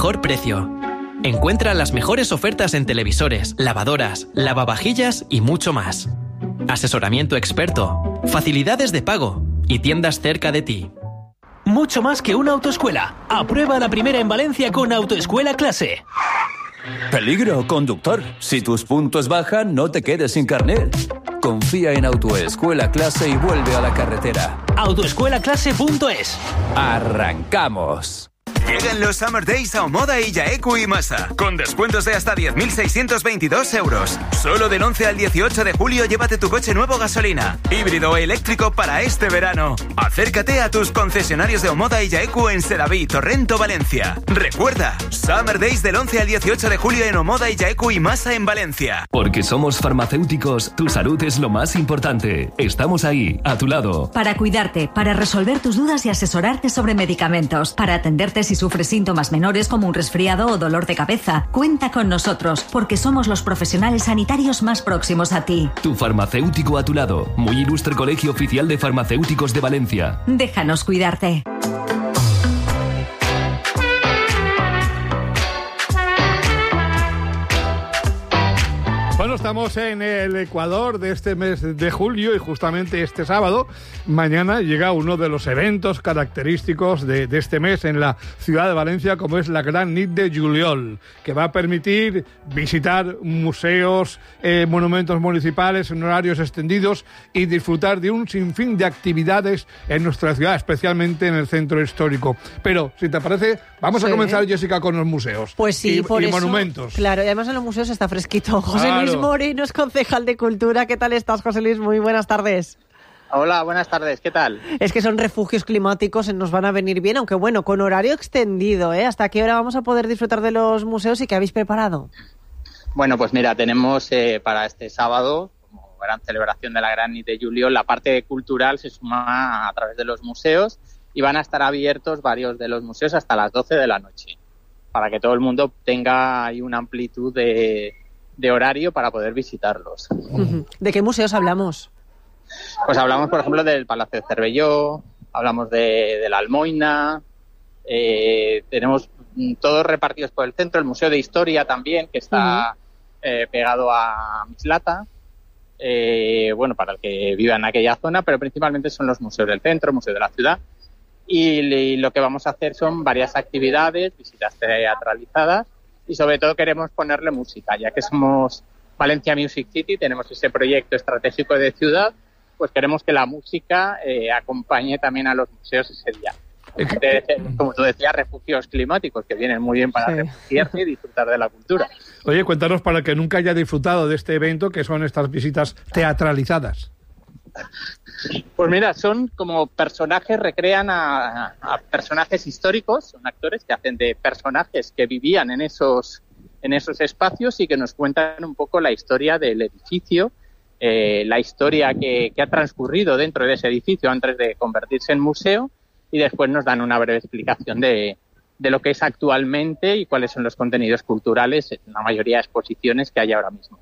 mejor precio. Encuentra las mejores ofertas en televisores, lavadoras, lavavajillas y mucho más. Asesoramiento experto, facilidades de pago y tiendas cerca de ti. Mucho más que una autoescuela. Aprueba la primera en Valencia con Autoescuela Clase. Peligro, conductor. Si tus puntos bajan, no te quedes sin carnet. Confía en Autoescuela Clase y vuelve a la carretera. Autoescuelaclase.es. ¡Arrancamos! Llegan los Summer Days a Omoda y Yaeku y Masa, con descuentos de hasta 10.622 euros. Solo del 11 al 18 de julio llévate tu coche nuevo gasolina, híbrido o eléctrico para este verano. Acércate a tus concesionarios de Omoda y Yaeku en Sedaví, Torrento, Valencia. Recuerda, Summer Days del 11 al 18 de julio en Omoda y Yaeku y Masa en Valencia. Porque somos farmacéuticos, tu salud es lo más importante. Estamos ahí, a tu lado. Para cuidarte, para resolver tus dudas y asesorarte sobre medicamentos, para atenderte si sufres síntomas menores como un resfriado o dolor de cabeza. Cuenta con nosotros, porque somos los profesionales sanitarios más próximos a ti. Tu farmacéutico a tu lado. Muy ilustre Colegio Oficial de Farmacéuticos de Valencia. Déjanos cuidarte. Bueno, estamos en el Ecuador de este mes de julio y justamente este sábado, mañana, llega uno de los eventos característicos de este mes en la ciudad de Valencia, como es la Gran Nit de Juliol, que va a permitir visitar museos, monumentos municipales en horarios extendidos y disfrutar de un sinfín de actividades en nuestra ciudad, especialmente en el centro histórico. Pero, si te parece, vamos a comenzar, Jessica, con los museos. Pues sí, por y eso, monumentos. Claro, y además en los museos está fresquito. José Luis Moreno es concejal de Cultura. ¿Qué tal estás, José Luis? Muy buenas tardes. Hola, buenas tardes. ¿Qué tal? Es que son refugios climáticos, nos van a venir bien, aunque bueno, con horario extendido, ¿eh? ¿Hasta qué hora vamos a poder disfrutar de los museos y qué habéis preparado? Bueno, pues mira, tenemos para este sábado, como gran celebración de la Gran Nit de Juliol, la parte cultural se suma a través de los museos y van a estar abiertos varios de los museos hasta las 12 de la noche, para que todo el mundo tenga ahí una amplitud de horario para poder visitarlos. ¿De qué museos hablamos? Pues hablamos, por ejemplo, del Palacio de Cervelló, hablamos de la Almoina, tenemos todos repartidos por el centro, el Museo de Historia también, que está pegado a Mislata, bueno, para el que viva en aquella zona, pero principalmente son los museos del centro, el Museo de la Ciudad, y lo que vamos a hacer son varias actividades, visitas teatralizadas, y sobre todo queremos ponerle música, ya que somos Valencia Music City, tenemos ese proyecto estratégico de ciudad, pues queremos que la música acompañe también a los museos ese día. Como tú decías, refugios climáticos que vienen muy bien para refugiarse y disfrutar de la cultura. Oye, cuéntanos para el que nunca haya disfrutado de este evento, que son estas visitas teatralizadas. Pues mira, son como personajes, recrean a personajes históricos, son actores que hacen de personajes que vivían en esos espacios y que nos cuentan un poco la historia del edificio, la historia que ha transcurrido dentro de ese edificio antes de convertirse en museo, y después nos dan una breve explicación de lo que es actualmente y cuáles son los contenidos culturales en la mayoría de exposiciones que hay ahora mismo.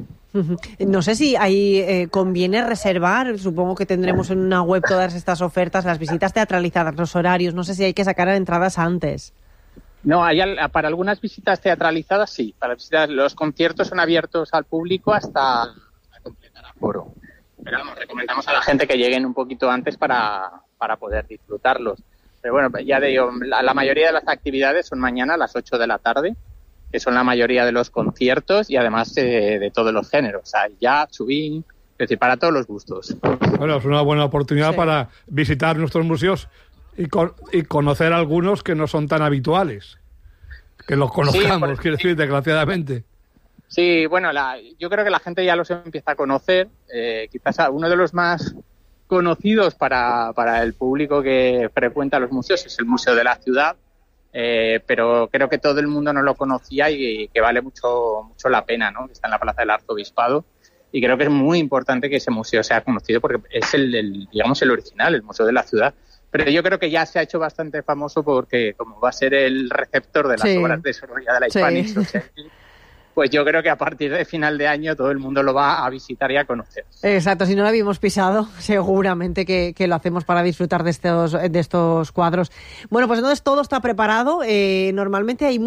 No sé si ahí conviene reservar, supongo que tendremos en una web todas estas ofertas, las visitas teatralizadas, los horarios, no sé si hay que sacar entradas antes. No, para algunas visitas teatralizadas sí, para los conciertos son abiertos al público hasta completar aforo. Pero vamos, recomendamos a la gente que lleguen un poquito antes para poder disfrutarlos. Pero bueno, ya digo, la mayoría de las actividades son mañana a las 8 de la tarde, que son la mayoría de los conciertos y además de todos los géneros, hay jazz, swing, es decir, para todos los gustos. Bueno, es una buena oportunidad para visitar nuestros museos y conocer algunos que no son tan habituales, que los conozcamos, quiero decir, desgraciadamente. Sí, bueno, yo creo que la gente ya los empieza a conocer, quizás uno de los más conocidos para el público que frecuenta los museos es el Museo de la Ciudad, pero creo que todo el mundo no lo conocía y que vale mucho la pena, ¿no? Está en la Plaza del Arzobispado y creo que es muy importante que ese museo sea conocido porque es digamos el original, el Museo de la Ciudad. Pero yo creo que ya se ha hecho bastante famoso porque como va a ser el receptor de las obras de Sorolla de la Hispanic Society, pues yo creo que a partir de final de año todo el mundo lo va a visitar y a conocer. Exacto, si no lo habíamos pisado, seguramente que lo hacemos para disfrutar de estos cuadros. Bueno, pues entonces todo está preparado. Normalmente hay